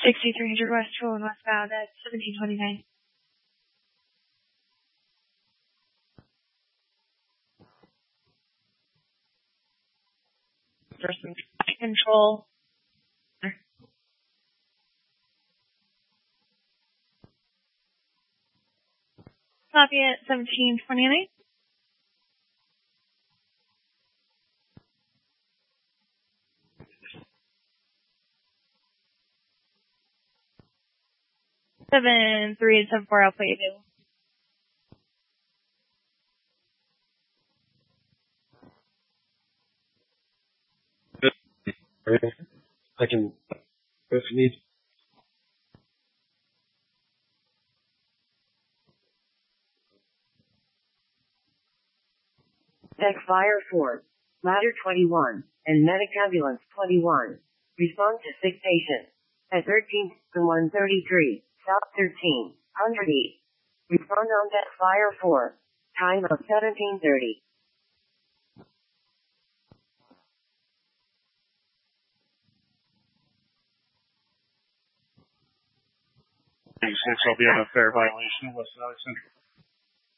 6300 West 201 westbound at 1729. For some control. Copy at 1729. Seven three and 74 output available. I can, if you need. Tech Fire 4, Ladder 21, and Medic Ambulance 21. Respond to sick patient. At 13-133, South 1300 Respond on Tech Fire 4. Time of 1730. I'll be on a fair violation of West Valley Central.